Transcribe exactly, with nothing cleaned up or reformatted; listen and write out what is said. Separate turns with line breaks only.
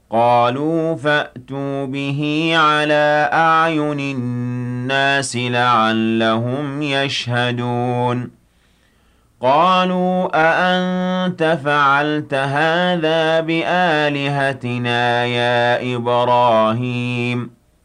قالوا فأتوا به على أعين الناس لعلهم يشهدون قالوا أأنت فعلت هذا بآلهتنا يا إبراهيم